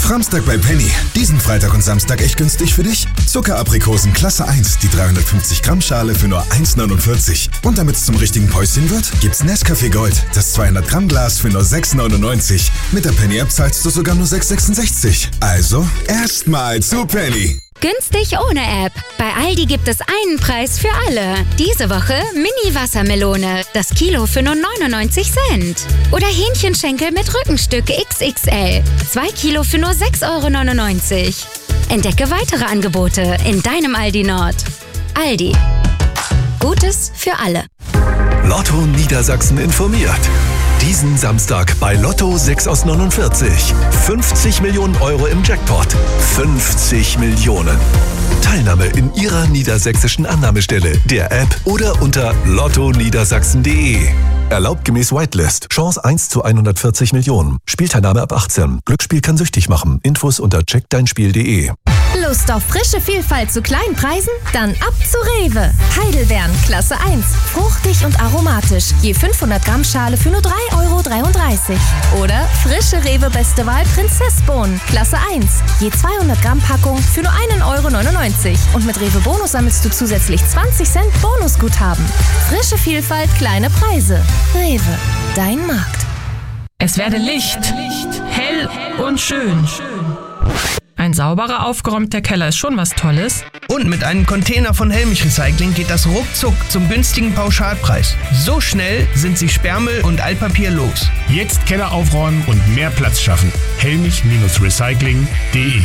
Samstag bei Penny. Diesen Freitag und Samstag echt günstig für dich? Zuckeraprikosen Klasse 1, die 350 Gramm Schale für nur 1,49. Und damit es zum richtigen Päuschen wird, gibt's Nescafé Gold, das 200 Gramm Glas für nur 6,99. Mit der Penny-App zahlst du sogar nur 6,66. Also, erstmal zu Penny. Günstig ohne App. Bei Aldi gibt es einen Preis für alle. Diese Woche Mini-Wassermelone. Das Kilo für nur 99 Cent. Oder Hähnchenschenkel mit Rückenstück XXL. 2 Kilo für nur 6,99 €. Entdecke weitere Angebote in deinem Aldi Nord. Aldi. Gutes für alle. Lotto Niedersachsen informiert. Diesen Samstag bei Lotto 6 aus 49. 50 Millionen € im Jackpot. 50 Millionen. Teilnahme in Ihrer niedersächsischen Annahmestelle, der App oder unter lottoniedersachsen.de. Erlaubt gemäß Whitelist. Chance 1 zu 140 Millionen. Spielteilnahme ab 18. Glücksspiel kann süchtig machen. Infos unter checkdeinspiel.de. Lust auf frische Vielfalt zu kleinen Preisen? Dann ab zu Rewe. Heidelbeeren, Klasse 1. Fruchtig und aromatisch. Je 500 Gramm Schale für nur 3,33 €. Oder frische Rewe Beste Wahl Prinzessbohnen, Klasse 1. Je 200 Gramm Packung für nur 1,99 €. Und mit Rewe Bonus sammelst du zusätzlich 20 Cent Bonusguthaben. Frische Vielfalt, kleine Preise. Rewe, dein Markt. Es werde Licht, hell und schön. Ein sauberer, aufgeräumter Keller ist schon was Tolles. Und mit einem Container von Helmich Recycling geht das ruckzuck zum günstigen Pauschalpreis. So schnell sind Sie Sperrmüll und Altpapier los. Jetzt Keller aufräumen und mehr Platz schaffen. Helmich-recycling.de.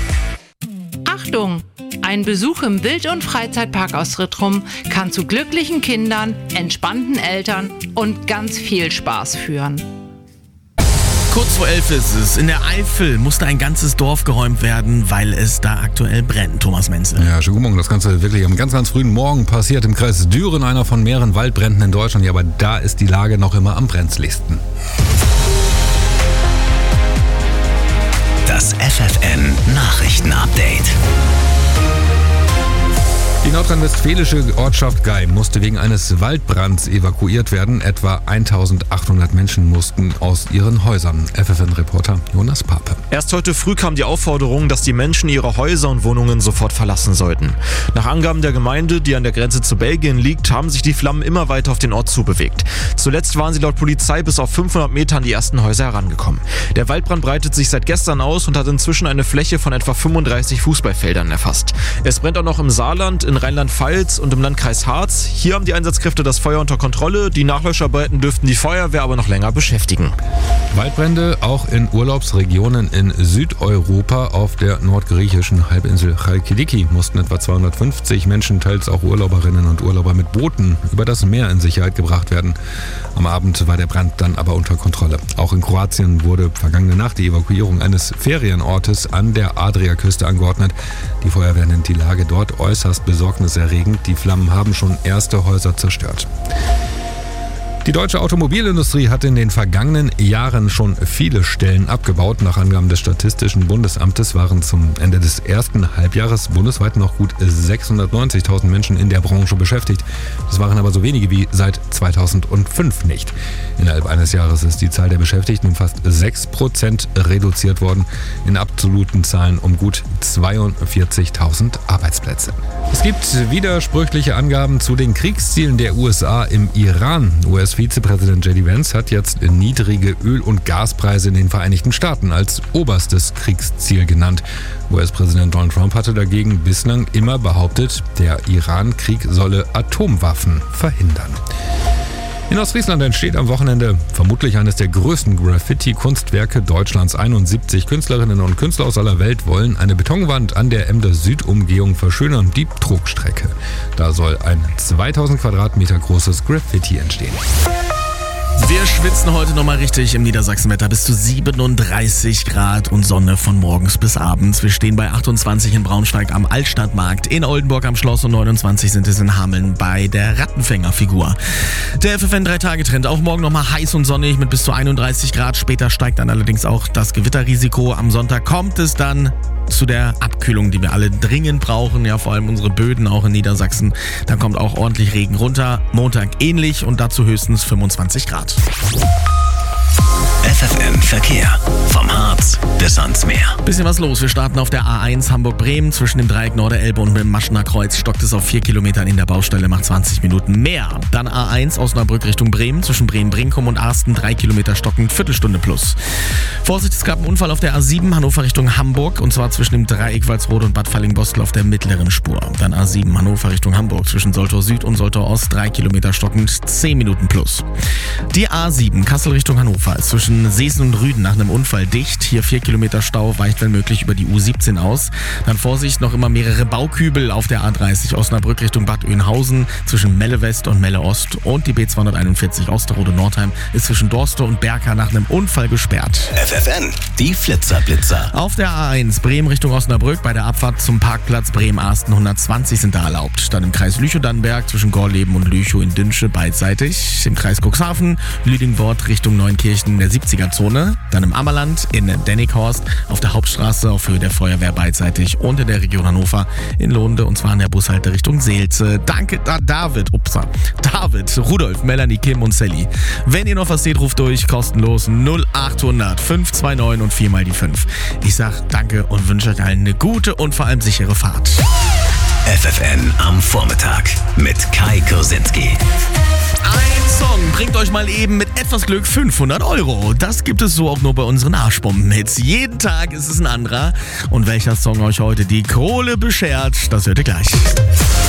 Achtung! Ein Besuch im Wild- und Freizeitpark aus Rittrum kann zu glücklichen Kindern, entspannten Eltern und ganz viel Spaß führen. Kurz vor 11 ist es. In der Eifel musste ein ganzes Dorf geräumt werden, weil es da aktuell brennt. Thomas Menzel. Ja, schönen guten Morgen. Das Ganze wirklich am ganz, ganz frühen Morgen passiert im Kreis Düren, einer von mehreren Waldbränden in Deutschland. Ja, aber da ist die Lage noch immer am brenzligsten. Das FFN Nachrichten-Update. Die nordrhein-westfälische Ortschaft Gaim musste wegen eines Waldbrands evakuiert werden. Etwa 1800 Menschen mussten aus ihren Häusern. FFN-Reporter Jonas Pape. Erst heute früh kam die Aufforderung, dass die Menschen ihre Häuser und Wohnungen sofort verlassen sollten. Nach Angaben der Gemeinde, die an der Grenze zu Belgien liegt, haben sich die Flammen immer weiter auf den Ort zubewegt. Zuletzt waren sie laut Polizei bis auf 500 Meter an die ersten Häuser herangekommen. Der Waldbrand breitet sich seit gestern aus und hat inzwischen eine Fläche von etwa 35 Fußballfeldern erfasst. Es brennt auch noch im Saarland, in Rheinland-Pfalz und im Landkreis Harz. Hier haben die Einsatzkräfte das Feuer unter Kontrolle. Die Nachlöscharbeiten dürften die Feuerwehr aber noch länger beschäftigen. Waldbrände auch in Urlaubsregionen in Südeuropa. Auf der nordgriechischen Halbinsel Chalkidiki mussten etwa 250 Menschen, teils auch Urlauberinnen und Urlauber mit Booten, über das Meer in Sicherheit gebracht werden. Am Abend war der Brand dann aber unter Kontrolle. Auch in Kroatien wurde vergangene Nacht die Evakuierung eines Ferienortes an der Adriaküste angeordnet. Die Feuerwehr nennt die Lage dort äußerst besorgniserregend. Die Flammen haben schon erste Häuser zerstört. Die deutsche Automobilindustrie hat in den vergangenen Jahren schon viele Stellen abgebaut. Nach Angaben des Statistischen Bundesamtes waren zum Ende des ersten Halbjahres bundesweit noch gut 690.000 Menschen in der Branche beschäftigt. Das waren aber so wenige wie seit 2005 nicht. Innerhalb eines Jahres ist die Zahl der Beschäftigten um fast 6% reduziert worden. In absoluten Zahlen um gut 42.000 Arbeitsplätze. Es gibt widersprüchliche Angaben zu den Kriegszielen der USA im Iran. US-Vizepräsident J.D. Vance hat jetzt niedrige Öl- und Gaspreise in den Vereinigten Staaten als oberstes Kriegsziel genannt. US-Präsident Donald Trump hatte dagegen bislang immer behauptet, der Iran-Krieg solle Atomwaffen verhindern. In Ostfriesland entsteht am Wochenende vermutlich eines der größten Graffiti-Kunstwerke Deutschlands. 71 Künstlerinnen und Künstler aus aller Welt wollen eine Betonwand an der Emder Südumgehung verschönern, die Trugstrecke. Da soll ein 2000 Quadratmeter großes Graffiti entstehen. Wir schwitzen heute nochmal richtig im Niedersachsenwetter. Bis zu 37 Grad und Sonne von morgens bis abends. Wir stehen bei 28 in Braunschweig am Altstadtmarkt, in Oldenburg am Schloss und 29 sind es in Hameln bei der Rattenfängerfigur. Der FFN 3-Tage-Trend. Auch morgen nochmal heiß und sonnig mit bis zu 31 Grad. Später steigt dann allerdings auch das Gewitterrisiko. Am Sonntag kommt es dann zu der Abkühlung, die wir alle dringend brauchen, ja vor allem unsere Böden auch in Niedersachsen. Dann kommt auch ordentlich Regen runter. Montag ähnlich und dazu höchstens 25 Grad. FFN Verkehr. Vom Harz bis ans Meer. Bisschen was los. Wir starten auf der A1 Hamburg-Bremen. Zwischen dem Dreieck Norderelbe und dem Maschener Kreuz stockt es auf 4 Kilometern in der Baustelle, macht 20 Minuten mehr. Dann A1 Osnabrück Richtung Bremen. Zwischen Bremen-Brinkum und Arsten 3 Kilometer stockend, Viertelstunde plus. Vorsicht, es gab einen Unfall auf der A7 Hannover Richtung Hamburg. Und zwar zwischen dem Dreieck Walsrode und Bad Fallingbostel auf der mittleren Spur. Dann A7 Hannover Richtung Hamburg. Zwischen Soltau Süd und Soltau Ost 3 Kilometer stockend, 10 Minuten plus. Die A7 Kassel Richtung Hannover ist zwischen Seesen und Rüden nach einem Unfall dicht. Hier 4 Kilometer Stau, weicht wenn möglich über die U17 aus. Dann Vorsicht, noch immer mehrere Baukübel auf der A30 Osnabrück Richtung Bad Oeynhausen zwischen Melle West und Melle Ost. Und die B241 Osterode-Nordheim ist zwischen Dorste und Berka nach einem Unfall gesperrt. FFN, die Flitzer-Blitzer. Auf der A1 Bremen Richtung Osnabrück bei der Abfahrt zum Parkplatz Bremen-Arsten 120 sind da erlaubt. Dann im Kreis Lüchow-Dannenberg zwischen Gorleben und Lüchow in Dünsche beidseitig. Im Kreis Cuxhaven, Lüdingwort Richtung Neunkirchen in der 70er-Zone. Dann im Ammerland in Dennighorst auf der Hauptstraße auf Höhe der Feuerwehr beidseitig und in der Region Hannover in Lohnde und zwar an der Bushalte Richtung Seelze. Danke David, Rudolf, Melanie, Kim und Sally. Wenn ihr noch was seht, ruft durch, kostenlos 0800 529 und 4 mal die 5. Ich sag danke und wünsche euch allen eine gute und vor allem sichere Fahrt. FFN am Vormittag mit Kai Kursinski. Ein Song bringt euch mal eben mit etwas Glück 500 €. Das gibt es so auch nur bei unseren Arschbomben-Hits. Jeden Tag ist es ein anderer. Und welcher Song euch heute die Kohle beschert, das hört ihr gleich.